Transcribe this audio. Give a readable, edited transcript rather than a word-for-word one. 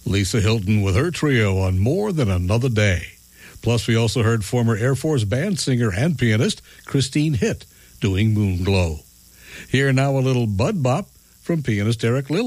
Lisa Hilton with her trio on More Than Another Day. Plus, we also heard former Air Force band singer and pianist Christine Hitt doing Moonglow. Here now a little Bud Bop from pianist Eric Lilly.